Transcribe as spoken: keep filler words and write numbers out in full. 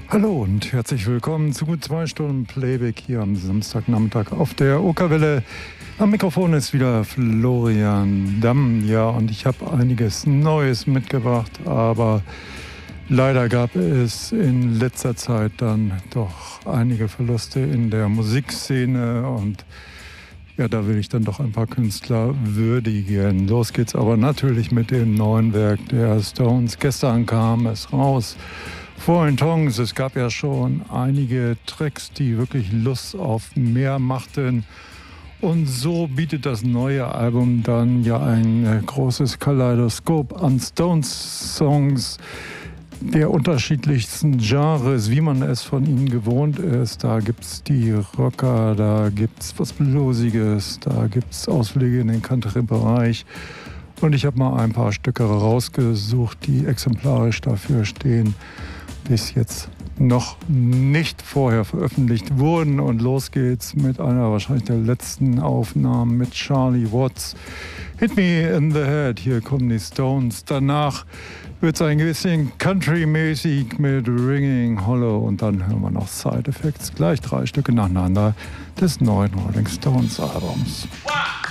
Hallo und herzlich willkommen zu gut zwei Stunden Playback hier am Samstagnachmittag auf der Okerwelle. Am Mikrofon ist wieder Florian Damm. Ja, und ich habe einiges Neues mitgebracht, aber leider gab es in letzter Zeit dann doch einige Verluste in der Musikszene und ja, da will ich dann doch ein paar Künstler würdigen. Los geht's aber natürlich mit dem neuen Werk der Stones. Gestern kam es raus. Foreign Tongues, es gab ja schon einige Tracks, die wirklich Lust auf mehr machten. Und so bietet das neue Album dann ja ein großes Kaleidoskop an Stones-Songs der unterschiedlichsten Genres, wie man es von ihnen gewohnt ist. Da gibt's die Rocker, da gibt's was Bluesiges, da gibt's Ausflüge in den Country-Bereich. Und ich habe mal ein paar Stücke rausgesucht, die exemplarisch dafür stehen, bis jetzt noch nicht vorher veröffentlicht wurden. Und los geht's mit einer wahrscheinlich der letzten Aufnahmen mit Charlie Watts. Hit Me in the Head, hier kommen die Stones. Danach wird es ein bisschen Country-mäßig mit Ringing Hollow und dann hören wir noch Side Effects, gleich drei Stücke nacheinander des neuen Rolling Stones Albums. Wow.